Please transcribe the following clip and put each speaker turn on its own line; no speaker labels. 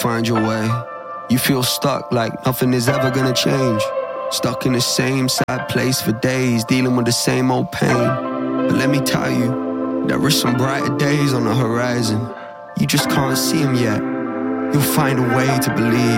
find your way. You feel stuck like nothing is ever gonna change. Stuck in the same sad place for days, dealing with the same old pain. But let me tell you, there are some brighter days on the horizon. You just can't see them yet. You'll find a way to believe.